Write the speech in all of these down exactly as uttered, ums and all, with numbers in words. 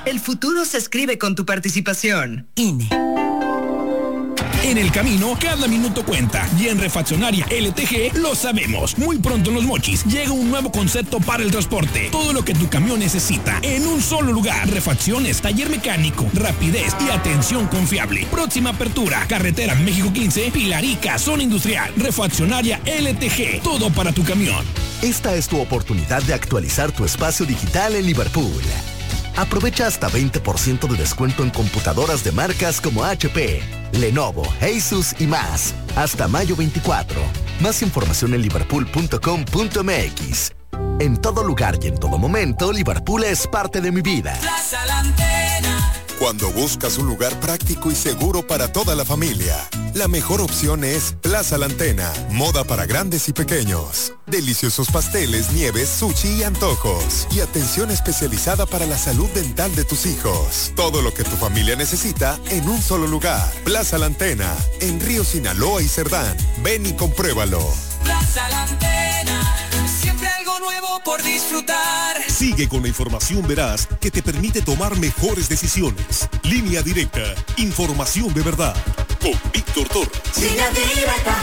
El futuro se escribe con tu participación. I N E. En el camino, cada minuto cuenta. Y en Refaccionaria L T G lo sabemos. Muy pronto en Los Mochis llega un nuevo concepto para el transporte. Todo lo que tu camión necesita en un solo lugar. Refacciones, taller mecánico, rapidez y atención confiable. Próxima apertura, carretera México quince, Pilarica, zona industrial. Refaccionaria L T G. Todo para tu camión. Esta es tu oportunidad de actualizar tu espacio digital en Liverpool. Aprovecha hasta veinte por ciento de descuento en computadoras de marcas como H P, Lenovo, Asus y más. Hasta mayo veinticuatro. Más información en liverpool punto com punto m x. En todo lugar y en todo momento, Liverpool es parte de mi vida. Plaza La Antena. Cuando buscas un lugar práctico y seguro para toda la familia, la mejor opción es Plaza La Antena. Moda para grandes y pequeños. Deliciosos pasteles, nieves, sushi y antojos. Y atención especializada para la salud dental de tus hijos. Todo lo que tu familia necesita en un solo lugar. Plaza La Antena, en Río Sinaloa y Cerdán. Ven y compruébalo. Plaza La Antena. Siempre algo nuevo por disfrutar. Sigue con la información veraz que te permite tomar mejores decisiones. Línea Directa, información de verdad. Con Víctor Torres. Línea Directa.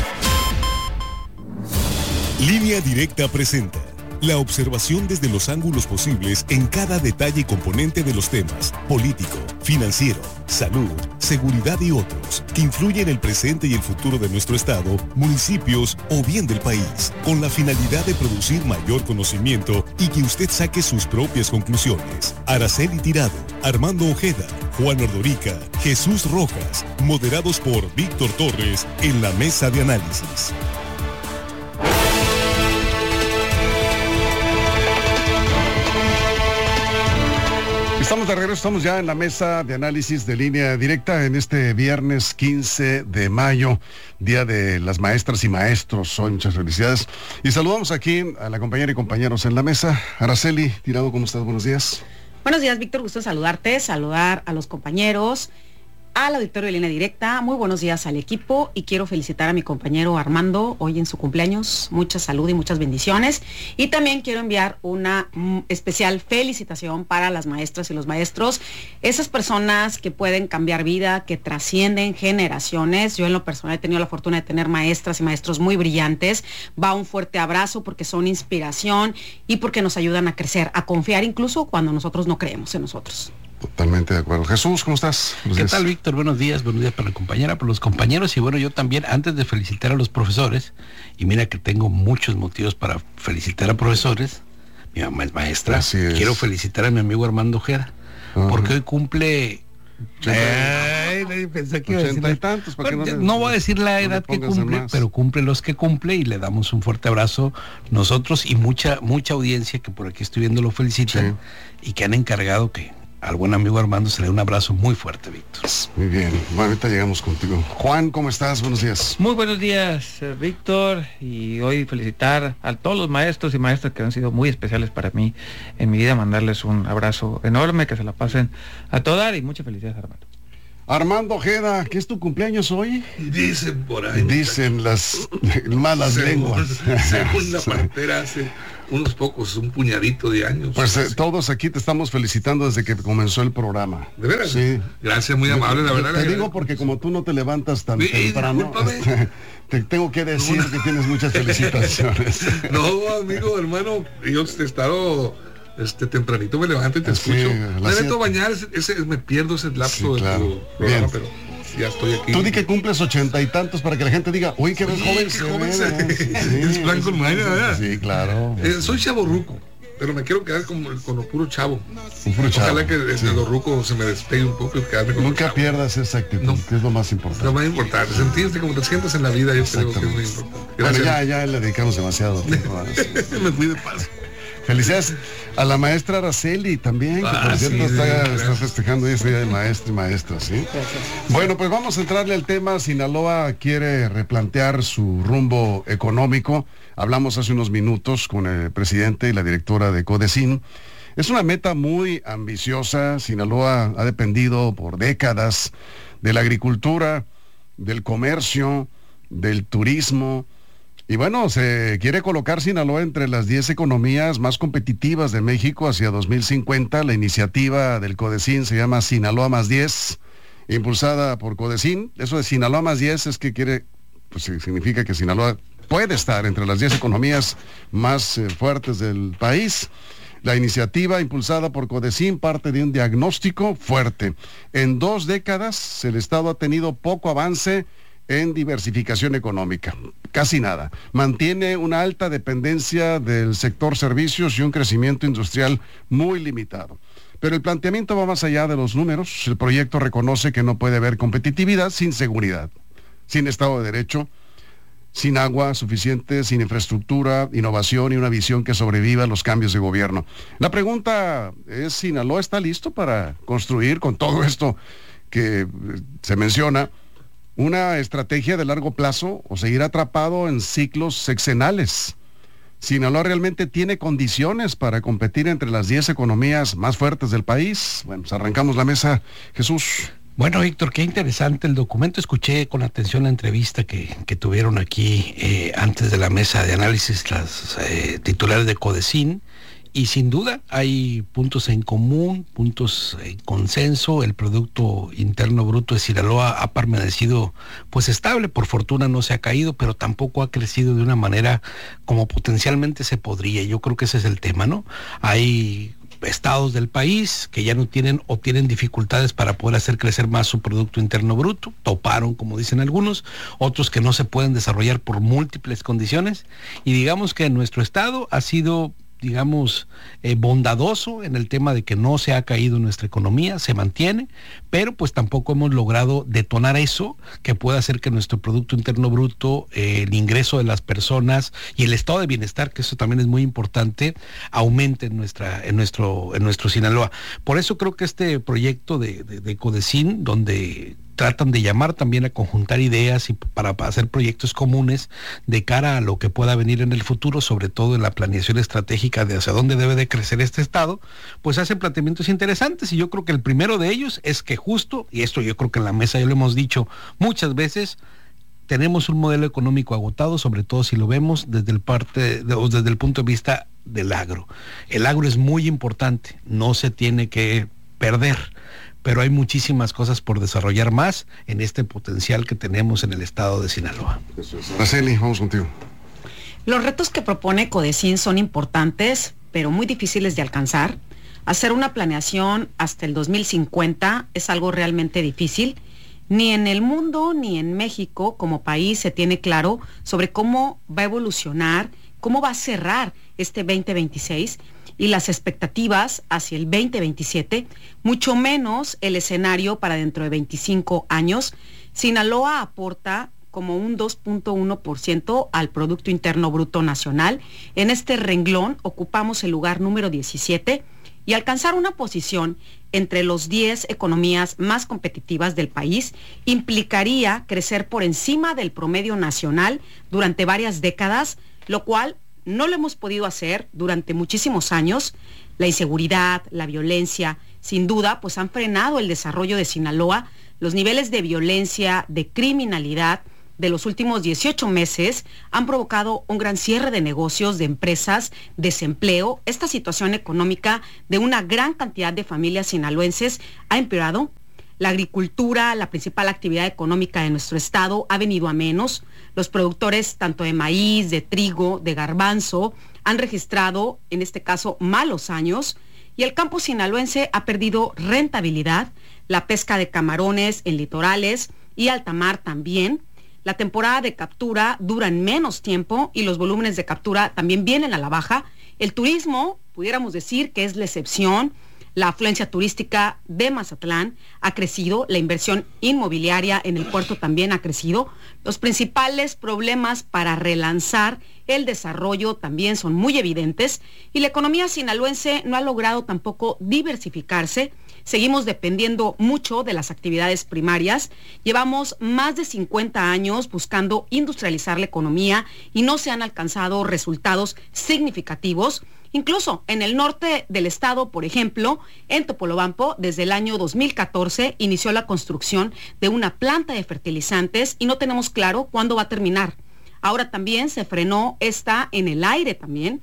Línea Directa presenta la observación desde los ángulos posibles en cada detalle y componente de los temas político, financiero, salud, seguridad y otros que influyen en el presente y el futuro de nuestro estado, municipios o bien del país, con la finalidad de producir mayor conocimiento y que usted saque sus propias conclusiones. Araceli Tirado, Armando Ojeda, Juan Ordorica, Jesús Rojas, moderados por Víctor Torres en la mesa de análisis. Estamos de regreso, estamos ya en la mesa de análisis de Línea Directa en este viernes quince de mayo, Día de las Maestras y Maestros. Hoy muchas felicidades. Y saludamos aquí a la compañera y compañeros en la mesa. Araceli Tirado, ¿cómo estás? Buenos días. Buenos días, Víctor, gusto en saludarte, saludar a los compañeros, al auditorio de Línea Directa. Muy buenos días al equipo y quiero felicitar a mi compañero Armando hoy en su cumpleaños. Mucha salud y muchas bendiciones. Y también quiero enviar una mm, especial felicitación para las maestras y los maestros, esas personas que pueden cambiar vida, que trascienden generaciones. Yo en lo personal he tenido la fortuna de tener maestras y maestros muy brillantes. Va un fuerte abrazo porque son inspiración y porque nos ayudan a crecer, a confiar incluso cuando nosotros no creemos en nosotros. Totalmente de acuerdo. Jesús, ¿cómo estás? Buenos ¿Qué días. Tal, Víctor? Buenos días, buenos días para la compañera, para los compañeros y bueno, yo también, antes de felicitar a los profesores, y mira que tengo muchos motivos para felicitar a profesores, mi mamá es maestra, es. Quiero felicitar a mi amigo Armando Ojeda, uh-huh. porque hoy cumple... Ay, pensé que iba a decir y tantos, ¿para bueno, no, le, no voy a decir la edad no que cumple, pero cumple los que cumple y le damos un fuerte abrazo nosotros y mucha, mucha audiencia que por aquí estoy viendo lo felicitan sí. y que han encargado que al buen amigo Armando se le dé un abrazo muy fuerte, Víctor. Muy bien, bueno, ahorita llegamos contigo. Juan, ¿cómo estás? Buenos días. Muy buenos días, eh, Víctor, y hoy felicitar a todos los maestros y maestras que han sido muy especiales para mí en mi vida, mandarles un abrazo enorme, que se la pasen a toda y muchas felicidades, Armando. Armando Ojeda, ¿qué es tu cumpleaños hoy? Dicen por ahí. Dicen las malas según, lenguas. Según la partera hace unos pocos, un puñadito de años. Pues eh, todos aquí te estamos felicitando desde que comenzó el programa. ¿De veras? Sí. Gracias, muy amable, la verdad. Te digo porque como tú no te levantas tan sí, temprano, este, te tengo que decir no. que tienes muchas felicitaciones. No, amigo, hermano, yo te he estado... Este tempranito me levanto y te sí, escucho. Me meto a bañar, ese, ese, me pierdo ese lapso sí, claro. de tu programa, pero ya estoy aquí. Tú di que cumples ochenta y tantos para que la gente diga, uy, que ves joven. Qué joven se... sí, es blanco en mañana, ¿verdad? Sí, claro. Eh, soy chavorruco, pero me quiero quedar con, con lo puro chavo. Un puro chavo. Ojalá que desde sí. lo ruco se me despegue un poco y quedarme con Nunca pierdas esa actitud, no. que es lo más importante. Lo más importante, sentirte como te sientes en la vida, yo creo que es muy importante. Gracias. Bueno, ya, ya le dedicamos demasiado tiempo a eso. Me fui de paso. Felicidades a la maestra Araceli también, que ah, por cierto sí, está, está festejando hoy ese día de maestro y maestra, ¿sí? Gracias. Bueno, pues vamos a entrarle al tema. Sinaloa quiere replantear su rumbo económico. Hablamos hace unos minutos con el presidente y la directora de Codecin. Es una meta muy ambiciosa. Sinaloa ha dependido por décadas de la agricultura, del comercio, del turismo, Y bueno, se quiere colocar Sinaloa entre las diez economías más competitivas de México hacia dos mil cincuenta. La iniciativa del CODECIN se llama Sinaloa más diez, impulsada por CODECIN. Eso de Sinaloa más diez es que quiere, pues significa que Sinaloa puede estar entre las diez economías más eh, fuertes del país. La iniciativa impulsada por CODECIN parte de un diagnóstico fuerte. En dos décadas el Estado ha tenido poco avance en diversificación económica, casi nada. Mantiene una alta dependencia del sector servicios y un crecimiento industrial muy limitado. Pero el planteamiento va más allá de los números. El proyecto reconoce que no puede haber competitividad sin seguridad, sin Estado de Derecho, sin agua suficiente, sin infraestructura, innovación y una visión que sobreviva a los cambios de gobierno. La pregunta es, ¿Sinaloa está listo para construir con todo esto que se menciona una estrategia de largo plazo o seguir atrapado en ciclos sexenales? ¿Sinaloa realmente tiene condiciones para competir entre las diez economías más fuertes del país? Bueno, pues arrancamos la mesa, Jesús. Bueno, Víctor, qué interesante el documento. Escuché con atención la entrevista que, que tuvieron aquí eh, antes de la mesa de análisis las eh, titulares de CODECIN. Y sin duda hay puntos en común, puntos en consenso. El Producto Interno Bruto de Sinaloa ha permanecido pues estable, por fortuna no se ha caído, pero tampoco ha crecido de una manera como potencialmente se podría. Yo creo que ese es el tema, ¿no? Hay estados del país que ya no tienen o tienen dificultades para poder hacer crecer más su Producto Interno Bruto, toparon como dicen algunos, otros que no se pueden desarrollar por múltiples condiciones, y digamos que nuestro estado ha sido digamos, eh, bondadoso en el tema de que no se ha caído nuestra economía, se mantiene, pero pues tampoco hemos logrado detonar eso que pueda hacer que nuestro Producto Interno Bruto, eh, el ingreso de las personas y el estado de bienestar, que eso también es muy importante, aumente en nuestra, en nuestro, en nuestro Sinaloa. Por eso creo que este proyecto de, de, de CODECIN, donde tratan de llamar también a conjuntar ideas y para, para hacer proyectos comunes de cara a lo que pueda venir en el futuro, sobre todo en la planeación estratégica de hacia dónde debe de crecer este estado, pues hacen planteamientos interesantes, y yo creo que el primero de ellos es que justo, y esto yo creo que en la mesa ya lo hemos dicho muchas veces, tenemos un modelo económico agotado, sobre todo si lo vemos desde el parte de, o desde el punto de vista del agro. El agro es muy importante, no se tiene que perder, pero hay muchísimas cosas por desarrollar más en este potencial que tenemos en el estado de Sinaloa. Araceli, vamos contigo. Los retos que propone CODECIN son importantes, pero muy difíciles de alcanzar. Hacer una planeación hasta el dos mil cincuenta es algo realmente difícil. Ni en el mundo ni en México como país se tiene claro sobre cómo va a evolucionar, cómo va a cerrar este veinte veintiséis y las expectativas hacia el veinte veintisiete, mucho menos el escenario para dentro de veinticinco años. Sinaloa aporta como un dos punto uno por ciento al Producto Interno Bruto Nacional. En este renglón ocupamos el lugar número diecisiete, y alcanzar una posición entre los diez economías más competitivas del país implicaría crecer por encima del promedio nacional durante varias décadas, lo cual no lo hemos podido hacer durante muchísimos años. La inseguridad, la violencia, sin duda, pues han frenado el desarrollo de Sinaloa. Los niveles de violencia, de criminalidad de los últimos dieciocho meses han provocado un gran cierre de negocios, de empresas, desempleo. Esta situación económica de una gran cantidad de familias sinaloenses ha empeorado. La agricultura, la principal actividad económica de nuestro estado, ha venido a menos. Los productores tanto de maíz, de trigo, de garbanzo, han registrado, en este caso, malos años, y el campo sinaloense ha perdido rentabilidad. La pesca de camarones en litorales y alta mar también. La temporada de captura dura en menos tiempo y los volúmenes de captura también vienen a la baja. El turismo, pudiéramos decir que es la excepción. La afluencia turística de Mazatlán ha crecido, la inversión inmobiliaria en el puerto también ha crecido. Los principales problemas para relanzar el desarrollo también son muy evidentes, y la economía sinaloense no ha logrado tampoco diversificarse. Seguimos dependiendo mucho de las actividades primarias. Llevamos más de cincuenta años buscando industrializar la economía y no se han alcanzado resultados significativos. Incluso en el norte del estado, por ejemplo, en Topolobampo, desde el año dos mil catorce inició la construcción de una planta de fertilizantes y no tenemos claro cuándo va a terminar. Ahora también se frenó esta en el aire también.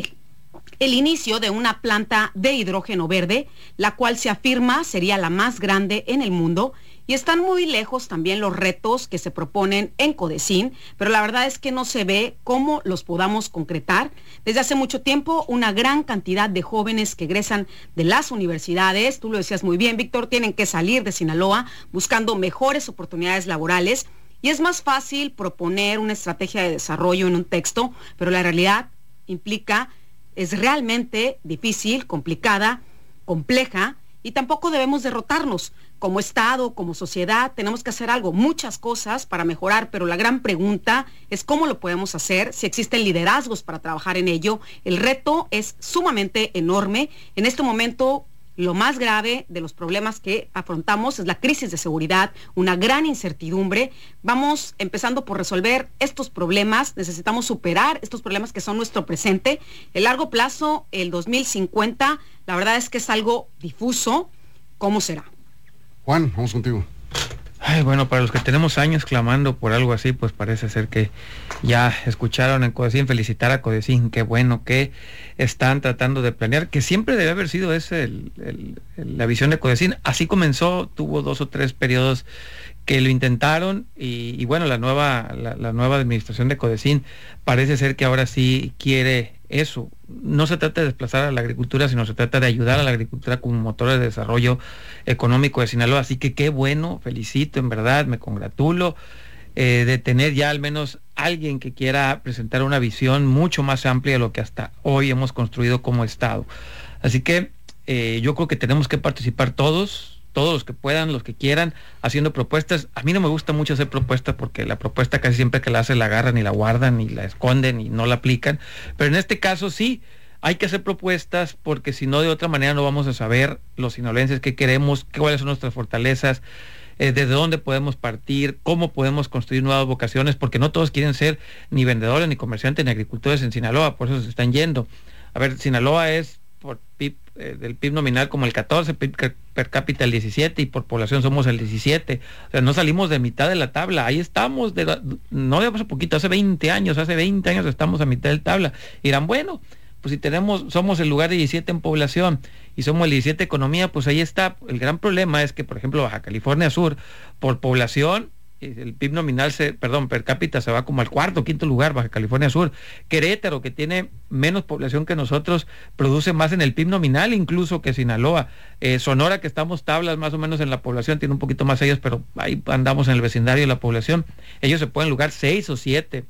El inicio de una planta de hidrógeno verde, la cual se afirma sería la más grande en el mundo, y están muy lejos también los retos que se proponen en Codesín, pero la verdad es que no se ve cómo los podamos concretar. Desde hace mucho tiempo, una gran cantidad de jóvenes que egresan de las universidades, tú lo decías muy bien, Víctor, tienen que salir de Sinaloa buscando mejores oportunidades laborales, y es más fácil proponer una estrategia de desarrollo en un texto, pero la realidad implica es realmente difícil, complicada, compleja, y tampoco debemos derrotarnos. Como Estado, como sociedad, tenemos que hacer algo, muchas cosas para mejorar, pero la gran pregunta es cómo lo podemos hacer, si existen liderazgos para trabajar en ello. El reto es sumamente enorme. En este momento, lo más grave de los problemas que afrontamos es la crisis de seguridad, una gran incertidumbre. Vamos empezando por resolver estos problemas, necesitamos superar estos problemas que son nuestro presente. El largo plazo, el dos mil cincuenta, la verdad es que es algo difuso. ¿Cómo será? Juan, vamos contigo. Ay, bueno, para los que tenemos años clamando por algo así, pues parece ser que ya escucharon en Codesín, felicitar a Codesín, qué bueno que están tratando de planear, que siempre debe haber sido ese el, el, el, la visión de Codesín. Así comenzó, tuvo dos o tres periodos que lo intentaron, y, y bueno, la nueva, la, la nueva administración de Codesín parece ser que ahora sí quiere eso. No se trata de desplazar a la agricultura, sino se trata de ayudar a la agricultura como motor de desarrollo económico de Sinaloa. Así que qué bueno, felicito, en verdad, me congratulo eh, de tener ya al menos alguien que quiera presentar una visión mucho más amplia de lo que hasta hoy hemos construido como Estado. Así que eh, yo creo que tenemos que participar todos, todos los que puedan, los que quieran, haciendo propuestas. A mí no me gusta mucho hacer propuestas porque la propuesta casi siempre que la hacen la agarran y la guardan y la esconden y no la aplican, pero en este caso sí, hay que hacer propuestas porque si no, de otra manera no vamos a saber los sinaloenses qué queremos, cuáles son nuestras fortalezas, eh, desde dónde podemos partir, cómo podemos construir nuevas vocaciones, porque no todos quieren ser ni vendedores, ni comerciantes, ni agricultores en Sinaloa, por eso se están yendo. A ver, Sinaloa es por P I B, eh, del P I B nominal como el catorce, P I B per cápita el diecisiete, y por población somos el diecisiete. O sea, no salimos de mitad de la tabla, ahí estamos, de la, no de hace poquito, hace veinte años, hace veinte años estamos a mitad de la tabla. Y dirán, bueno, pues si tenemos, somos el lugar diecisiete en población y somos el diecisiete economía, pues ahí está. El gran problema es que, por ejemplo, Baja California Sur, por población, el P I B nominal, se, perdón, per cápita se va como al cuarto, quinto lugar, Baja California Sur. Querétaro, que tiene menos población que nosotros, produce más en el P I B nominal incluso que Sinaloa. Eh, Sonora, que estamos tablas más o menos en la población, tiene un poquito más ellos, pero ahí andamos en el vecindario de la población. Ellos se pueden lugar seis o siete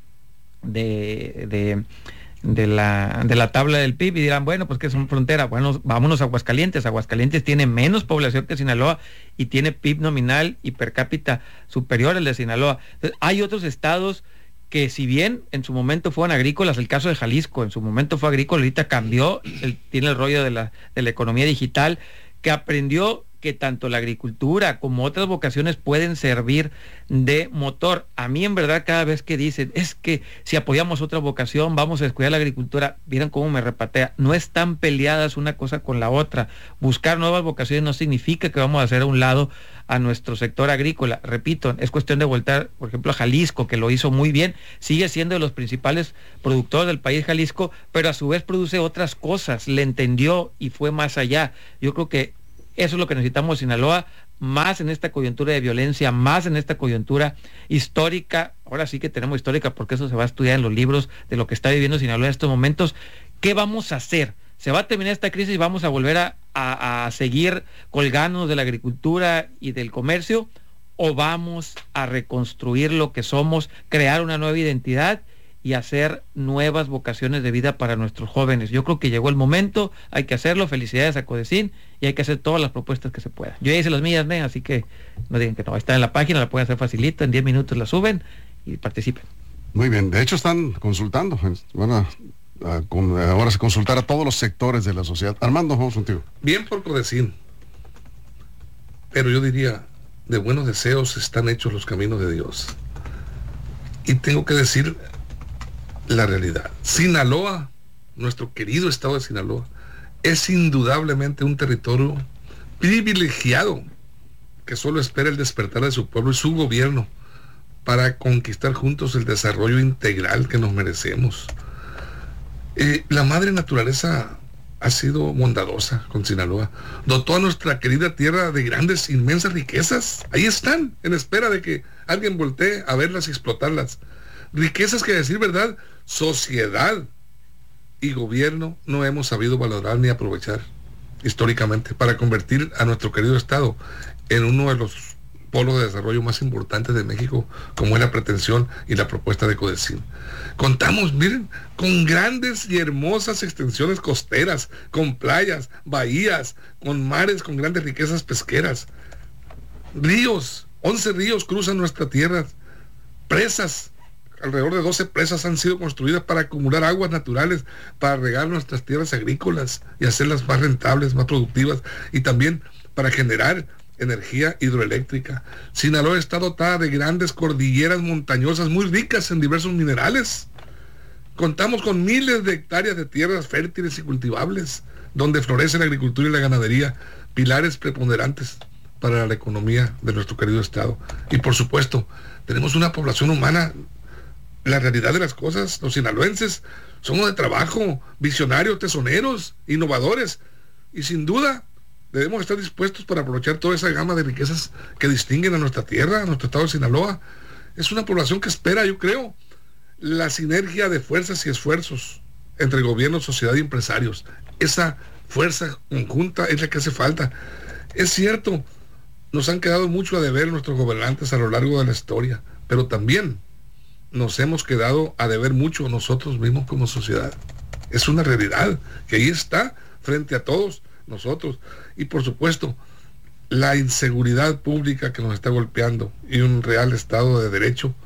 de... de de la de la tabla del P I B, y dirán, bueno, pues que son frontera, bueno, vámonos a Aguascalientes. Aguascalientes tiene menos población que Sinaloa y tiene P I B nominal y per cápita superior al de Sinaloa. Entonces, hay otros estados que, si bien en su momento fueron agrícolas, el caso de Jalisco en su momento fue agrícola, ahorita cambió, el, tiene el rollo de la, de la economía digital, que aprendió que tanto la agricultura como otras vocaciones pueden servir de motor. A mí, en verdad, cada vez que dicen, es que si apoyamos otra vocación, vamos a descuidar la agricultura, vieran cómo me repatea. No están peleadas una cosa con la otra. Buscar nuevas vocaciones no significa que vamos a hacer a un lado a nuestro sector agrícola. Repito, es cuestión de voltar, por ejemplo, a Jalisco, que lo hizo muy bien, sigue siendo de los principales productores del país, Jalisco, pero a su vez produce otras cosas, le entendió y fue más allá. Yo creo que eso es lo que necesitamos en Sinaloa, más en esta coyuntura de violencia, más en esta coyuntura histórica. Ahora sí que tenemos histórica, porque eso se va a estudiar en los libros de lo que está viviendo Sinaloa en estos momentos. ¿Qué vamos a hacer? ¿Se va a terminar esta crisis y vamos a volver a, a, a seguir colgándonos de la agricultura y del comercio? ¿O vamos a reconstruir lo que somos, crear una nueva identidad y hacer nuevas vocaciones de vida para nuestros jóvenes? Yo creo que llegó el momento, hay que hacerlo. Felicidades a Codesín, y hay que hacer todas las propuestas que se puedan. Yo ya hice las mías, ¿ven? Así que no digan que no. Está en la página, la pueden hacer facilito, en diez minutos la suben y participen. Muy bien, de hecho están consultando, van a, a, a ahora se consultar a todos los sectores de la sociedad. Armando, vamos contigo. Bien por Codesín, pero yo diría, de buenos deseos están hechos los caminos de Dios. Y tengo que decir la realidad. Sinaloa, nuestro querido estado de Sinaloa, es indudablemente un territorio privilegiado que solo espera el despertar de su pueblo y su gobierno para conquistar juntos el desarrollo integral que nos merecemos. Eh, la madre naturaleza ha sido bondadosa con Sinaloa, dotó a nuestra querida tierra de grandes, inmensas riquezas. Ahí están, en espera de que alguien voltee a verlas y explotarlas. Riquezas que, a decir verdad, sociedad y gobierno no hemos sabido valorar ni aprovechar históricamente para convertir a nuestro querido estado en uno de los polos de desarrollo más importantes de México, como es la pretensión y la propuesta de Codecín. Contamos, miren, con grandes y hermosas extensiones costeras, con playas, bahías, con mares, con grandes riquezas pesqueras. Ríos, once ríos cruzan nuestra tierra, presas, alrededor de doce presas han sido construidas para acumular aguas naturales, para regar nuestras tierras agrícolas y hacerlas más rentables, más productivas, y también para generar energía hidroeléctrica. Sinaloa está dotada de grandes cordilleras montañosas muy ricas en diversos minerales. Contamos con miles de hectáreas de tierras fértiles y cultivables, donde florece la agricultura y la ganadería, pilares preponderantes para la economía de nuestro querido estado. Y por supuesto, tenemos una población humana. La realidad de las cosas, los sinaloenses somos de trabajo, visionarios, tesoneros, innovadores, y sin duda debemos estar dispuestos para aprovechar toda esa gama de riquezas que distinguen a nuestra tierra, a nuestro estado de Sinaloa. Es una población que espera, yo creo, la sinergia de fuerzas y esfuerzos entre gobierno, sociedad y empresarios. Esa fuerza conjunta es la que hace falta. Es cierto, nos han quedado mucho a deber nuestros gobernantes a lo largo de la historia, pero también nos hemos quedado a deber mucho nosotros mismos como sociedad. Es una realidad que ahí está frente a todos nosotros. Y por supuesto, la inseguridad pública que nos está golpeando y un real estado de derecho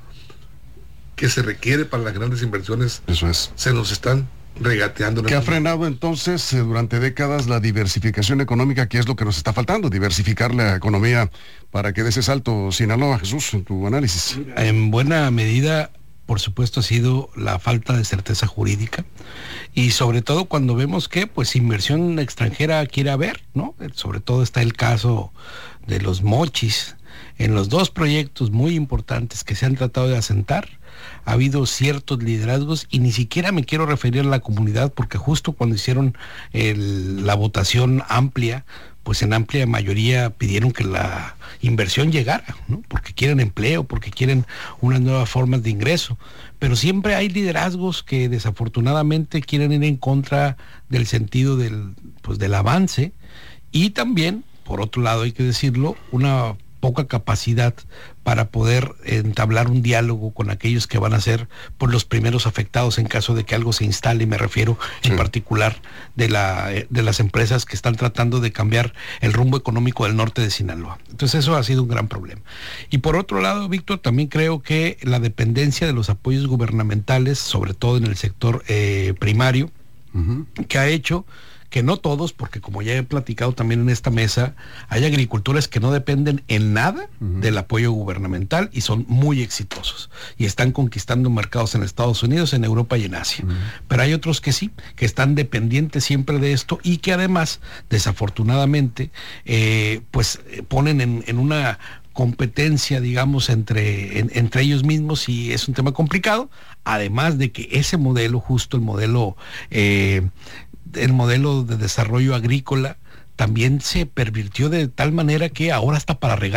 que se requiere para las grandes inversiones, eso es, se nos están regateando. ¿Qué ha frenado entonces eh, durante décadas la diversificación económica? ¿Qué es lo que nos está faltando? Diversificar la economía para que dé ese salto, Sinaloa. Jesús, en tu análisis. En buena medida, por supuesto, ha sido la falta de certeza jurídica, y sobre todo cuando vemos que pues inversión extranjera quiere haber, ¿no? Sobre todo está el caso de los mochis. En los dos proyectos muy importantes que se han tratado de asentar, ha habido ciertos liderazgos, y ni siquiera me quiero referir a la comunidad, porque justo cuando hicieron el, la votación amplia, pues en amplia mayoría pidieron que la inversión llegara, ¿no? Porque quieren empleo, porque quieren unas nuevas formas de ingreso. Pero siempre hay liderazgos que desafortunadamente quieren ir en contra del sentido del, pues, del avance, y también, por otro lado, hay que decirlo, una poca capacidad para poder entablar un diálogo con aquellos que van a ser por los primeros afectados en caso de que algo se instale, y me refiero sí. en particular de, la, de las empresas que están tratando de cambiar el rumbo económico del norte de Sinaloa. Entonces eso ha sido un gran problema. Y por otro lado, Víctor, también creo que la dependencia de los apoyos gubernamentales, sobre todo en el sector eh, primario, uh-huh. que ha hecho que no todos, porque como ya he platicado también en esta mesa, hay agricultores que no dependen en nada uh-huh. del apoyo gubernamental y son muy exitosos y están conquistando mercados en Estados Unidos, en Europa y en Asia. Uh-huh. Pero hay otros que sí, que están dependientes siempre de esto, y que además, desafortunadamente, eh, pues ponen en, en una competencia, digamos, entre, en, entre ellos mismos, y es un tema complicado, además de que ese modelo, justo el modelo eh, el modelo de desarrollo agrícola, también se pervirtió de tal manera que ahora hasta para regar